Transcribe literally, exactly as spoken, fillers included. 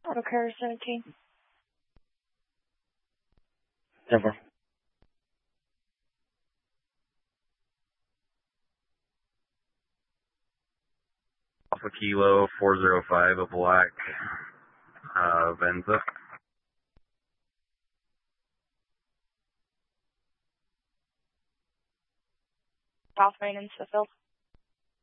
Auto Carrier seventeen. Denver. Alpha Kilo four zero five, a black uh, Venza. South Main in Smithfield.